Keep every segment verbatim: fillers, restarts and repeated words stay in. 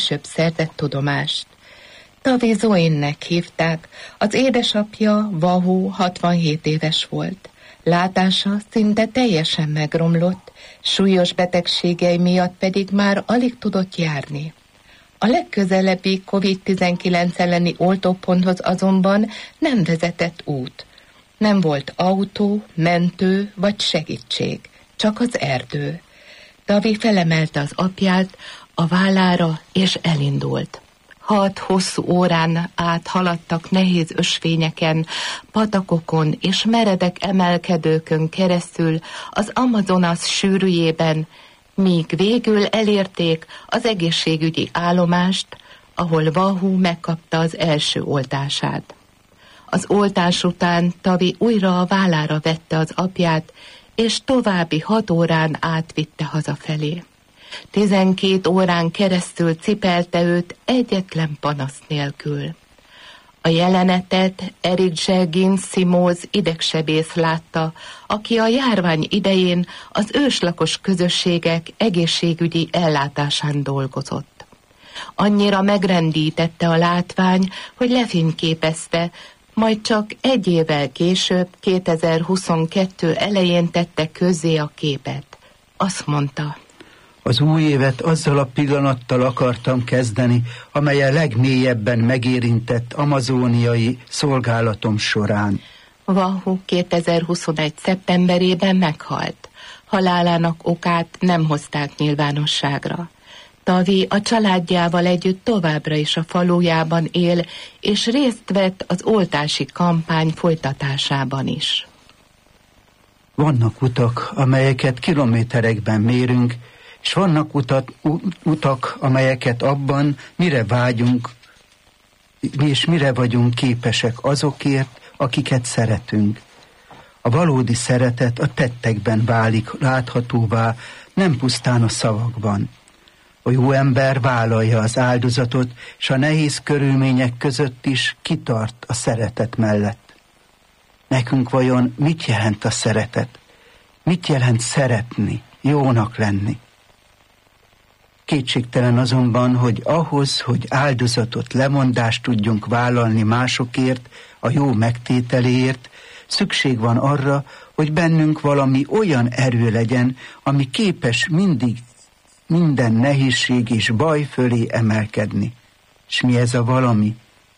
később szerzett tudomást. Tavi Zoinnek hívták, az édesapja Vahoo hatvanhét éves volt. Látása szinte teljesen megromlott, súlyos betegségei miatt pedig már alig tudott járni. A legközelebbi kovid tizenkilenc elleni oltóponthoz azonban nem vezetett út. Nem volt autó, mentő vagy segítség, csak az erdő. Tavi felemelte az apját a vállára és elindult. Hat hosszú órán át haladtak nehéz ösvényeken, patakokon és meredek emelkedőkön keresztül az Amazonas sűrűjében, míg végül elérték az egészségügyi állomást, ahol Vahoo megkapta az első oltását. Az oltás után Tavi újra a vállára vette az apját, és további hat órán átvitte hazafelé. Tizenkét órán keresztül cipelte őt egyetlen panasz nélkül. A jelenetet Eric Jenkins Simons idegsebész látta, aki a járvány idején az őslakos közösségek egészségügyi ellátásán dolgozott. Annyira megrendítette a látvány, hogy lefényképezte, majd csak egy évvel később, kétezer-huszonkettő elején tette közzé a képet. Azt mondta: az új évet azzal a pillanattal akartam kezdeni, amely a legmélyebben megérintett amazóniai szolgálatom során. Vahoo kétezer-huszonegy szeptemberében meghalt. Halálának okát nem hozták nyilvánosságra. Tavi a családjával együtt továbbra is a falujában él, és részt vett az oltási kampány folytatásában is. Vannak utak, amelyeket kilométerekben mérünk, és vannak utat, utak, amelyeket abban, mire vágyunk, és mire vagyunk képesek azokért, akiket szeretünk. A valódi szeretet a tettekben válik láthatóvá, nem pusztán a szavakban. A jó ember vállalja az áldozatot, és a nehéz körülmények között is kitart a szeretet mellett. Nekünk vajon mit jelent a szeretet? Mit jelent szeretni, jónak lenni? Kétségtelen azonban, hogy ahhoz, hogy áldozatot, lemondást tudjunk vállalni másokért, a jó megtételéért, szükség van arra, hogy bennünk valami olyan erő legyen, ami képes mindig minden nehézség és baj fölé emelkedni. És mi ez a valami?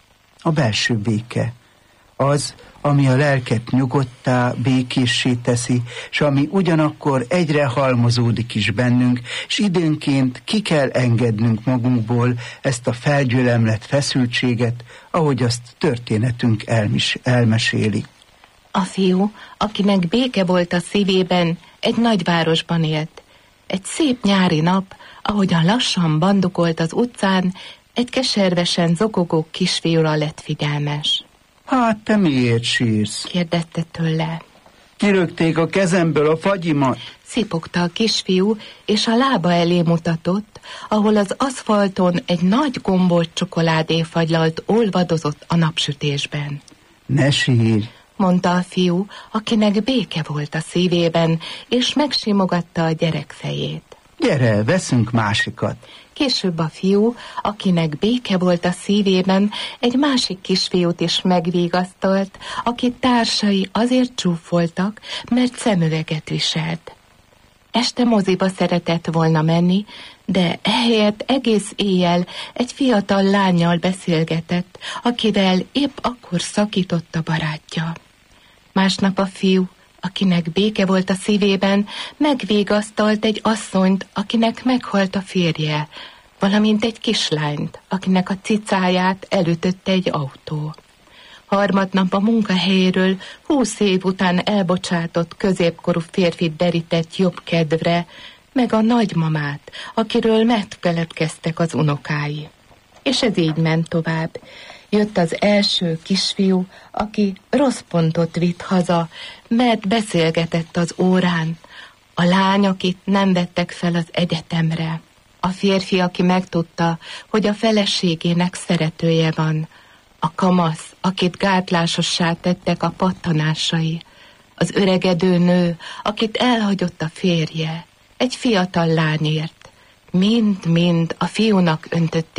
A belső béke. Az, ami a lelket nyugodttá, békéssé teszi, és ami ugyanakkor egyre halmozódik is bennünk, és időnként ki kell engednünk magunkból ezt a felgyülemlett feszültséget, ahogy azt történetünk elmis, elmeséli. A fiú, akinek béke volt a szívében, egy nagyvárosban élt. Egy szép nyári nap, ahogyan lassan bandukolt az utcán, egy keservesen zokogó kisfiúra lett figyelmes. Hát te miért sírsz? Kérdezte tőle. Kirögték a kezemből a fagyimat. Szipogta a kisfiú, és a lába elé mutatott, ahol az aszfalton egy nagy gombolt csokoládéfagylalt olvadozott a napsütésben. Ne sírj, mondta a fiú, akinek béke volt a szívében, és megsimogatta a gyerek fejét. Gyere, veszünk másikat. Később a fiú, akinek béke volt a szívében, egy másik kisfiút is megvigasztalt, akit társai azért csúfoltak, mert szemüveget viselt. Este moziba szeretett volna menni, de ehelyett egész éjjel egy fiatal lánnyal beszélgetett, akivel épp akkor szakított a barátja. Másnap a fiú, akinek béke volt a szívében, megvégasztalt egy asszonyt, akinek meghalt a férje, valamint egy kislányt, akinek a cicáját elütötte egy autó. Harmadnap a munkahelyéről húsz év után elbocsátott középkorú férfit derített jobb kedvre, meg a nagymamát, akiről megfeledkeztek az unokái. És ez így ment tovább. Jött az első kisfiú, aki rossz pontot vitt haza, mert beszélgetett az órán. A lány, akit nem vettek fel az egyetemre. A férfi, aki megtudta, hogy a feleségének szeretője van. A kamasz, akit gátlásossá tettek a pattanásai. Az öregedő nő, akit elhagyott a férje. Egy fiatal lányért. Mind-mind a fiúnak öntötték